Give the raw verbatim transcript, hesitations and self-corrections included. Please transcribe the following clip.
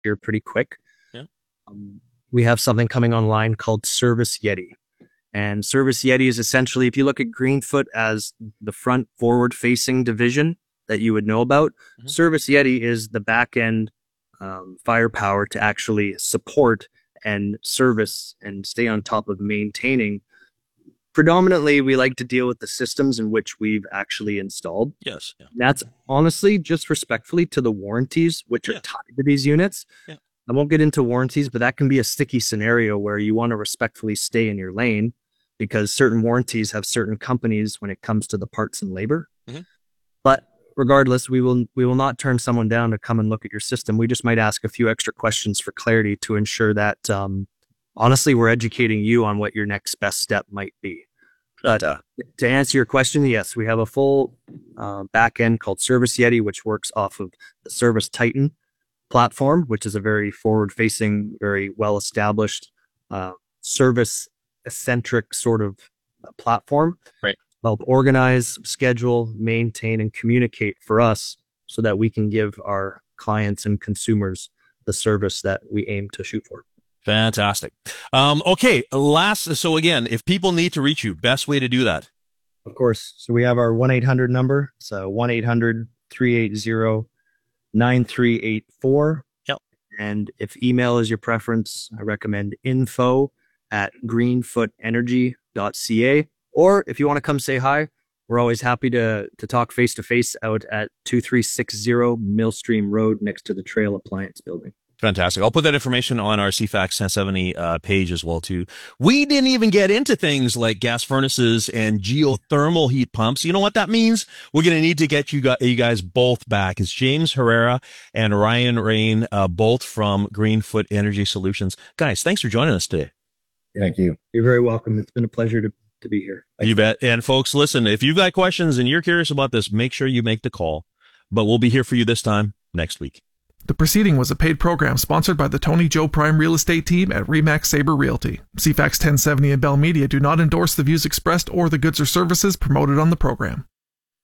here pretty quick. Yeah. Um, we have something coming online called Service Yeti. And Service Yeti is essentially, if you look at Greenfoot as the front forward-facing division that you would know about, mm-hmm. Service Yeti is the back-end um, firepower to actually support and service and stay on top of maintaining. Predominantly, we like to deal with the systems in which we've actually installed. Yes. Yeah. That's honestly just respectfully to the warranties, which yeah. are tied to these units. Yeah. I won't get into warranties, but that can be a sticky scenario where you want to respectfully stay in your lane because certain warranties have certain companies when it comes to the parts and labor. Mm-hmm. But regardless, we will we will not turn someone down to come and look at your system. We just might ask a few extra questions for clarity to ensure that, um, honestly, we're educating you on what your next best step might be. But uh, to answer your question, yes, we have a full uh, back end called Service Yeti, which works off of the Service Titan platform, which is a very forward-facing, very well-established, uh, service-centric sort of platform. Right. Help organize, schedule, maintain, and communicate for us so that we can give our clients and consumers the service that we aim to shoot for. Fantastic. Um, okay, last, so again, if people need to reach you, best way to do that? Of course. So we have our one eight hundred number. So one eight hundred, three eight zero, nine three eight four. Yep. And if email is your preference, I recommend info at greenfoot energy dot c a. Or if you want to come say hi, we're always happy to to talk face to face out at two three six zero Millstream Road next to the Trail Appliance Building. Fantastic. I'll put that information on our C FAX ten seventy uh, page as well, too. We didn't even get into things like gas furnaces and geothermal heat pumps. You know what that means? We're going to need to get you guys, you guys both back. It's James Herrera and Ryan Rain, uh, both from Greenfoot Energy Solutions. Guys, thanks for joining us today. Thank you. You're very welcome. It's been a pleasure to, to be here. Thank you bet. And folks, listen, if you've got questions and you're curious about this, make sure you make the call. But we'll be here for you this time next week. The preceding was a paid program sponsored by the Tony Joe Prime Real Estate Team at Remax Sabre Realty. C FAX ten seventy and Bell Media do not endorse the views expressed or the goods or services promoted on the program.